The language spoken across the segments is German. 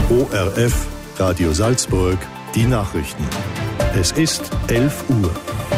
ORF, Radio Salzburg, die Nachrichten. Es ist 11 Uhr.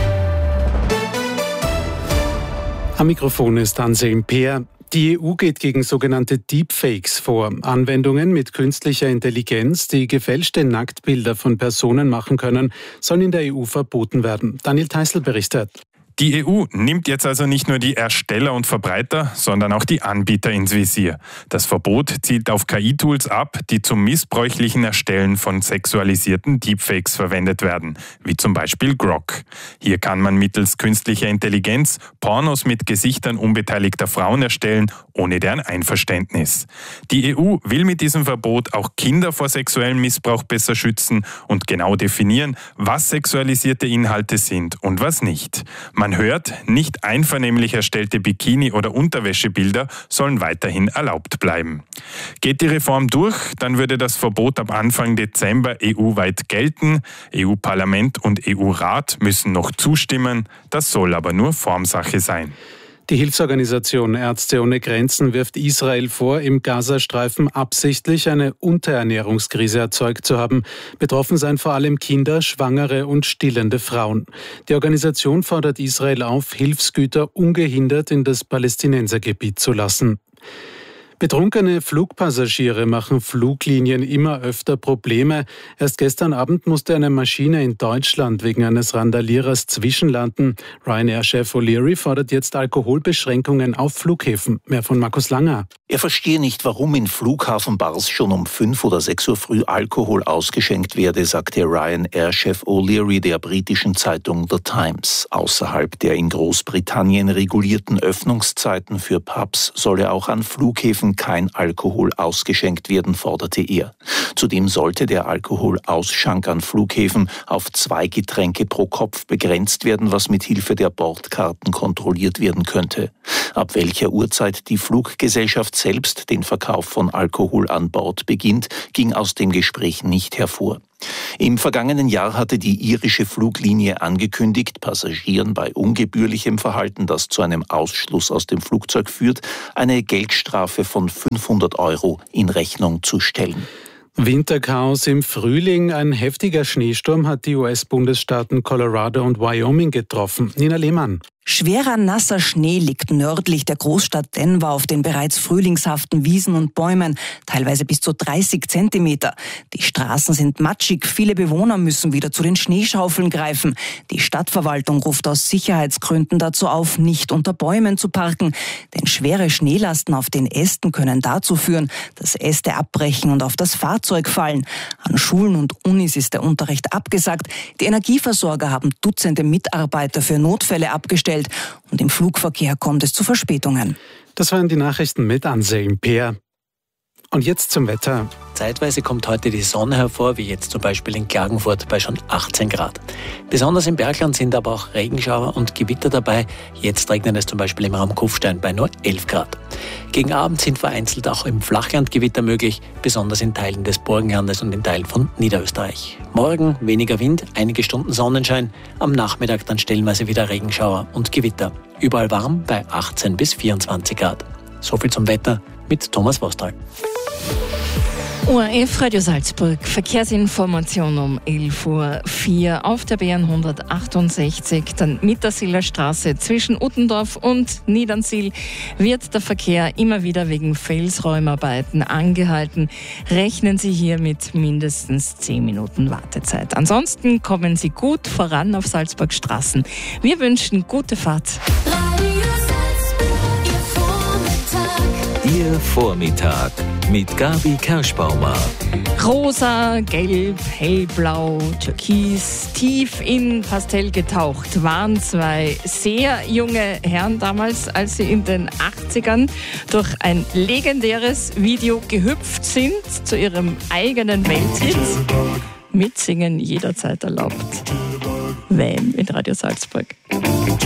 Am Mikrofon ist Anselm Peer. Die EU geht gegen sogenannte Deepfakes vor. Anwendungen mit künstlicher Intelligenz, die gefälschte Nacktbilder von Personen machen können, sollen in der EU verboten werden. Daniel Theißl berichtet. Die EU nimmt jetzt also nicht nur die Ersteller und Verbreiter, sondern auch die Anbieter ins Visier. Das Verbot zielt auf KI-Tools ab, die zum missbräuchlichen Erstellen von sexualisierten Deepfakes verwendet werden, wie zum Beispiel Grok. Hier kann man mittels künstlicher Intelligenz Pornos mit Gesichtern unbeteiligter Frauen erstellen, ohne deren Einverständnis. Die EU will mit diesem Verbot auch Kinder vor sexuellem Missbrauch besser schützen und genau definieren, was sexualisierte Inhalte sind und was nicht. Man hört, nicht einvernehmlich erstellte Bikini- oder Unterwäschebilder sollen weiterhin erlaubt bleiben. Geht die Reform durch, dann würde das Verbot ab Anfang Dezember EU-weit gelten. EU-Parlament und EU-Rat müssen noch zustimmen. Das soll aber nur Formsache sein. Die Hilfsorganisation Ärzte ohne Grenzen wirft Israel vor, im Gazastreifen absichtlich eine Unterernährungskrise erzeugt zu haben. Betroffen seien vor allem Kinder, Schwangere und stillende Frauen. Die Organisation fordert Israel auf, Hilfsgüter ungehindert in das Palästinensergebiet zu lassen. Betrunkene Flugpassagiere machen Fluglinien immer öfter Probleme. Erst gestern Abend musste eine Maschine in Deutschland wegen eines Randalierers zwischenlanden. Ryanair-Chef O'Leary fordert jetzt Alkoholbeschränkungen auf Flughäfen. Mehr von Markus Langer. Er verstehe nicht, warum in Flughafenbars schon um 5 oder 6 Uhr früh Alkohol ausgeschenkt werde, sagte Ryanair-Chef O'Leary der britischen Zeitung The Times. Außerhalb der in Großbritannien regulierten Öffnungszeiten für Pubs solle auch an Flughäfen kein Alkohol ausgeschenkt werden, forderte er. Zudem sollte der Alkoholausschank an Flughäfen auf 2 Getränke pro Kopf begrenzt werden, was mit Hilfe der Bordkarten kontrolliert werden könnte. Ab welcher Uhrzeit die Fluggesellschaft selbst den Verkauf von Alkohol an Bord beginnt, ging aus dem Gespräch nicht hervor. Im vergangenen Jahr hatte die irische Fluglinie angekündigt, Passagieren bei ungebührlichem Verhalten, das zu einem Ausschluss aus dem Flugzeug führt, eine Geldstrafe von 500 € in Rechnung zu stellen. Winterchaos im Frühling. Ein heftiger Schneesturm hat die US-Bundesstaaten Colorado und Wyoming getroffen. Nina Lehmann. Schwerer, nasser Schnee liegt nördlich der Großstadt Denver auf den bereits frühlingshaften Wiesen und Bäumen, teilweise bis zu 30 Zentimeter. Die Straßen sind matschig, viele Bewohner müssen wieder zu den Schneeschaufeln greifen. Die Stadtverwaltung ruft aus Sicherheitsgründen dazu auf, nicht unter Bäumen zu parken, denn schwere Schneelasten auf den Ästen können dazu führen, dass Äste abbrechen und auf das Fahrzeug fallen. An Schulen und Unis ist der Unterricht abgesagt. Die Energieversorger haben Dutzende Mitarbeiter für Notfälle abgestellt. Und im Flugverkehr kommt es zu Verspätungen. Das waren die Nachrichten mit Anselm Peer. Und jetzt zum Wetter. Zeitweise kommt heute die Sonne hervor, wie jetzt zum Beispiel in Klagenfurt bei schon 18 Grad. Besonders im Bergland sind aber auch Regenschauer und Gewitter dabei. Jetzt regnet es zum Beispiel im Raum Kufstein bei nur 11 Grad. Gegen Abend sind vereinzelt auch im Flachland Gewitter möglich, besonders in Teilen des Burgenlandes und in Teilen von Niederösterreich. Morgen weniger Wind, einige Stunden Sonnenschein, am Nachmittag dann stellenweise wieder Regenschauer und Gewitter. Überall warm bei 18 bis 24 Grad. Soviel zum Wetter mit Thomas Vostal. ORF Radio Salzburg, Verkehrsinformation um 11:04 Uhr auf der BN 168, dann Mittersiler Straße zwischen Uttendorf und Niedernsiel wird der Verkehr immer wieder wegen Felsräumarbeiten angehalten. Rechnen Sie hier mit mindestens 10 Minuten Wartezeit. Ansonsten kommen Sie gut voran auf Salzburg Straßen. Wir wünschen gute Fahrt. Ihr Vormittag mit Gabi Kerschbaumer. Rosa, gelb, hellblau, türkis, tief in Pastell getaucht waren 2 sehr junge Herren damals, als sie in den 80ern durch ein legendäres Video gehüpft sind zu ihrem eigenen Welthit. Mitsingen jederzeit erlaubt. Wham in Radio Salzburg.